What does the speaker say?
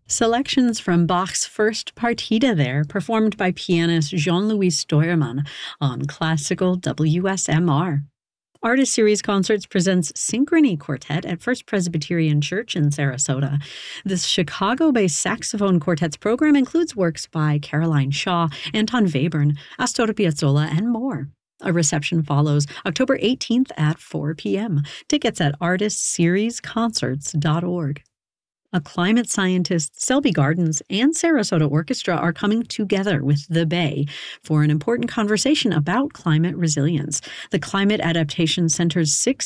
Selections from Bach's first partita there, performed by pianist Jean-Louis Steuermann on classical WSMR. Artist Series Concerts presents Synchrony Quartet at First Presbyterian Church in Sarasota. This Chicago-based saxophone quartet's program includes works by Caroline Shaw, Anton Webern, Astor Piazzolla, and more. A reception follows October 18th at 4 p.m. Tickets at artistseriesconcerts.org. A climate scientist, Selby Gardens, and Sarasota Orchestra are coming together with the Bay for an important conversation about climate resilience. The Climate Adaptation Center's 6th